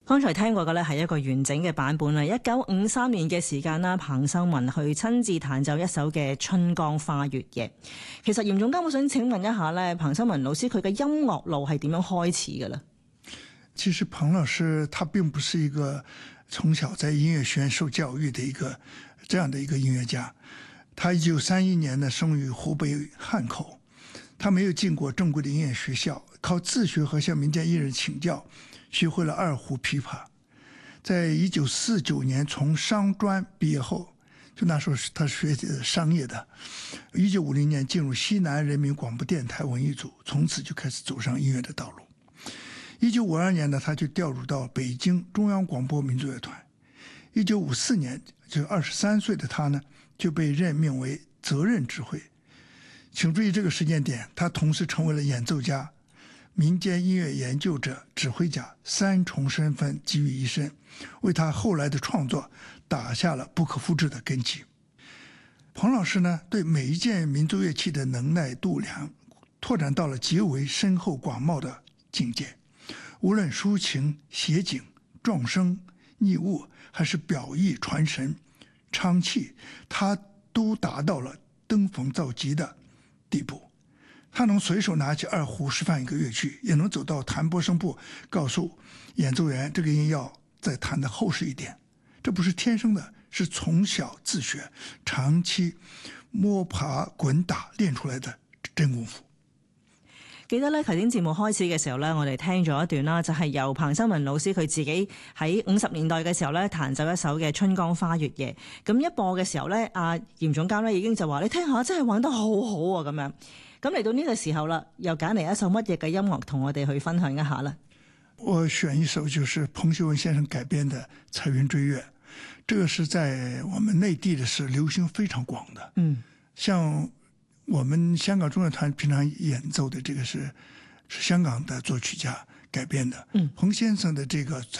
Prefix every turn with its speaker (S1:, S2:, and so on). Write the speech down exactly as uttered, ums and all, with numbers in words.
S1: 剛才聽過嘅呢係一個完整嘅版本啦，一九五三年嘅時間啦，彭秀文去親自彈奏一首嘅《春江花月夜》。其實嚴總監，我想請問一下呢，彭秀文老師佢嘅音樂路係點樣開始嘅呢？
S2: 其實彭老師他並不是一個從小在音樂學院受教育的一個這樣的一個音樂家。他一九三一年呢生於湖北漢口，他沒有進過正規的音樂學校，靠自學和向民間藝人請教，學會了二胡琵琶。在一九四九年從商專畢業後，就那時候他學商業的。一九五零年進入西南人民廣播電台文藝組，從此就開始走上音樂的道路。一九五二年呢，他就調入到北京中央廣播民族樂團。一九五四年，就二十三歲的他呢，就被任命為責任指揮。請注意這個時間點，他同時成為了演奏家、民間音樂研究者、指揮家，三重身份集於一身，為他後來的創作打下了不可複製的根基。彭老師呢，對每一件民族樂器的能耐度量拓展到了極為深厚廣袤的境界。無論抒情、寫景、狀聲、擬物，還是表意傳神、唱氣，他都達到了登峰造極的地步。他能隨手拿起二胡示範一個樂曲，也能走到彈撥聲部告訴演奏員這個音要再彈得厚實一點。這不是天生的，是從小自學、長期摸爬滾打練出來的真功夫。
S1: 記得咧，頭先節目開始嘅時候咧，我哋聽咗一段啦，就係由彭秀文老師佢自己喺五十年代嘅時候咧彈奏一首嘅《春江花月夜》。咁一播嘅時候咧，阿嚴總監咧已經就話：你聽下，真係玩得好好啊！咁樣。咁嚟到呢個時候啦，又揀嚟一首乜嘢嘅音樂同我哋去分享一下啦？
S2: 我選一首就是彭秀文先生改編的《彩雲追月》，這個是在我們內地的是流行非常廣的。嗯，像我們香港中樂團平常演奏的這個是是香港的作曲家改編的。嗯，彭先生的這個